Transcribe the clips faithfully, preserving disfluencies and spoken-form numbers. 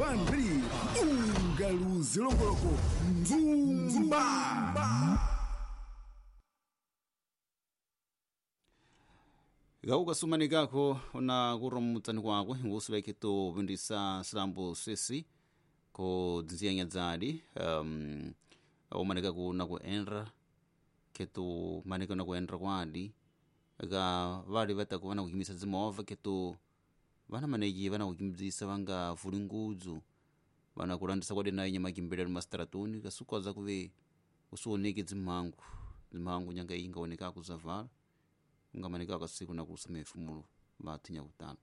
Bandri ungaluzi longoloko Nzumba. Gauka sumani kako na kuromutani kwako ngusula kito bindisa slambo sesi ko dzienga zadi um au manika ku na ku enra keto manika na ku enra kwadi ga vali vata ku vana kukimisa zimova keto vana maneji vana kukimisa vanga fulinguzu vana kurandisa kwa dena nyama kimbele mastratoni kasukoza kuve usuoneke zimhangu zimhangu nyanga inga oneka kuzavala ngamanika akasiku na kusema ifumulo batinya kutana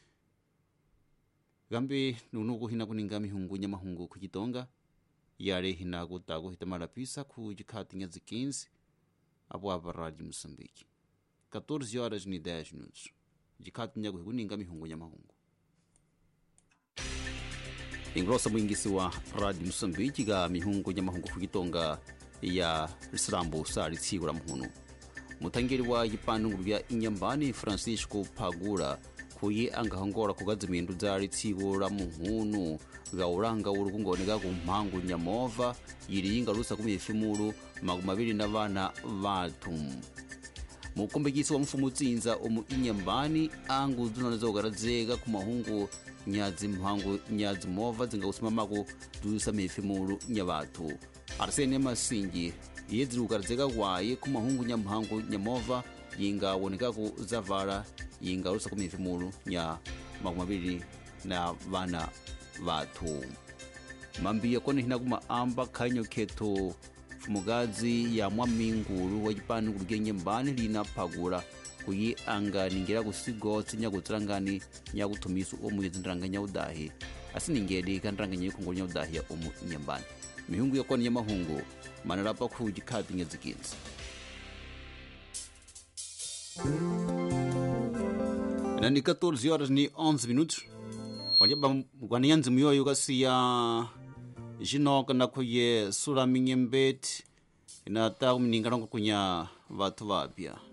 gambi nunuko hina kuninga mihungu nyamahungu kukitonga yale hina kutago hitamala pisa ku jikati nya zikinzi apo aparaji Msambiki catorze horas ni dez minutos jikati nya kuninga mihungu nyamahungu ingrosa mwingisi wa Radio Msambiki ga mihungu nyamahungu kukitonga ya Slambo sari tsigura muhunu mutangiri wa yipanu bya inyambani Francisco Pagura kuyi angahongora kugazimindu zari tsigura muhunu gauranga urukungoneka ku mpangu nyamova yiringa rusa kumifimuru magumabiri n'abana batu mukombegisi wa mfumutsinza omu inyambani angu dunazo garazega ku mahungu nyazi mpangu nyazi mova zingausumamako dusa mifimuru nyabatu Arsene Masingi yedzirukarzeka kwaye ku mahungu nyamhangu nyamova yinga woneka ku zavala yinga rusa ku mifimulu nya magumabiri na vana vatu mambiya kone hina kuma amba kanyo keto fumugazi ya mwaminguru wa jipanu kugenye mbani lina Pagura kuyi anga ningira kusigotsi nya gutsirangani nya gutumisu omu yezindranga nya udahi asiningedi kandranganya nye kungonya udahi ya omu nyambani mihungu yakone nyamahungu manarapa kujikati nya zikinzi na ni catorze horas ni onze minutos wanyaba kwanyanzi muyoyo kasi ya jinoka na kuye sura minyembeti ina ta kuminingana kunya vatu vapya